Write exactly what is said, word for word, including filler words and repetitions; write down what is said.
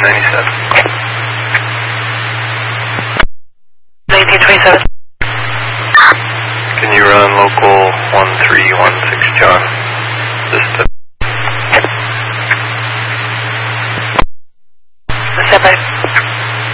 ninety-seven. nineteen twenty-seven. Can you run local one three one six John?